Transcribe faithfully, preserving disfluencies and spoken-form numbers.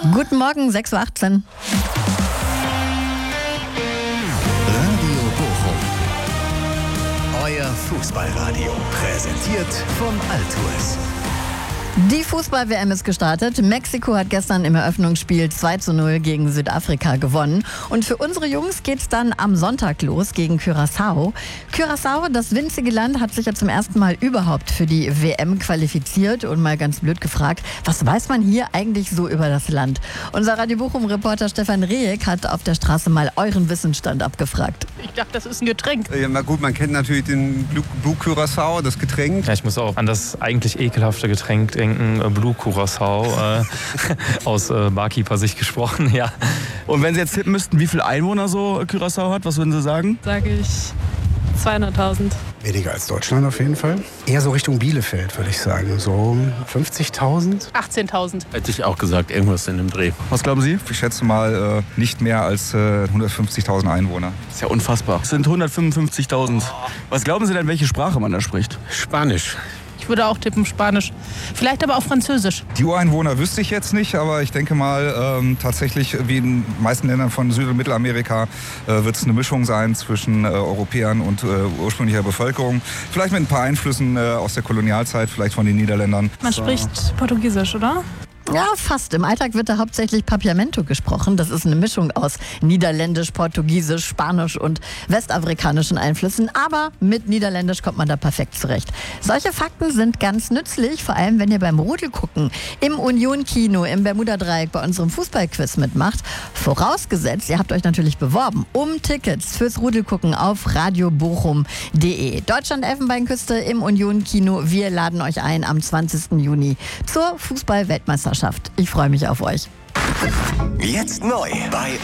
Guten Morgen, sechs Uhr achtzehn. Radio Bochum. Euer Fußballradio. Präsentiert von Altours. Die Fußball-W M ist gestartet. Mexiko hat gestern im Eröffnungsspiel zwei zu null gegen Südafrika gewonnen. Und für unsere Jungs geht's dann am Sonntag los gegen Curaçao. Curaçao, das winzige Land, hat sich ja zum ersten Mal überhaupt für die W M qualifiziert. Und mal ganz blöd gefragt, was weiß man hier eigentlich so über das Land? Unser Radio Bochum-Reporter Stefan Rehek hat auf der Straße mal euren Wissensstand abgefragt. Ich dachte, das ist ein Getränk. Ja, na gut, man kennt natürlich den Blue, Blue Curaçao, das Getränk. Ja, ich muss auch an das eigentlich ekelhafte Getränk denken, Blue Curaçao, äh, aus äh, Barkeeper-Sicht gesprochen, ja. Und wenn Sie jetzt tippen müssten, wie viele Einwohner so Curaçao hat, was würden Sie sagen? Sage ich zweihunderttausend. Weniger als Deutschland auf jeden Fall. Eher so Richtung Bielefeld, würde ich sagen. So fünfzigtausend. achtzehntausend. Hätte ich auch gesagt, irgendwas in dem Dreh. Was glauben Sie? Ich schätze mal äh, nicht mehr als äh, hundertfünfzigtausend Einwohner. Das ist ja unfassbar. Es sind hundertfünfundfünfzigtausend. Was glauben Sie denn, welche Sprache man da spricht? Spanisch. Ich würde auch tippen Spanisch. Vielleicht aber auch Französisch. Die Ureinwohner wüsste ich jetzt nicht, aber ich denke mal, ähm, tatsächlich wie in den meisten Ländern von Süd- und Mittelamerika äh, wird es eine Mischung sein zwischen äh, Europäern und äh, ursprünglicher Bevölkerung. Vielleicht mit ein paar Einflüssen äh, aus der Kolonialzeit, vielleicht von den Niederländern. Man so. spricht Portugiesisch, oder? Ja, fast. Im Alltag wird da hauptsächlich Papiamento gesprochen. Das ist eine Mischung aus Niederländisch, Portugiesisch, Spanisch und westafrikanischen Einflüssen. Aber mit Niederländisch kommt man da perfekt zurecht. Solche Fakten sind ganz nützlich, vor allem wenn ihr beim Rudelgucken im Union-Kino im Bermuda-Dreieck bei unserem Fußballquiz mitmacht. Vorausgesetzt, ihr habt euch natürlich beworben um Tickets fürs Rudelgucken auf radio bochum punkt de. Deutschland-Elfenbeinküste im Union-Kino. Wir laden euch ein am zwanzigsten Juni zur Fußball-Weltmeisterschaft. Ich freue mich auf euch. Jetzt neu bei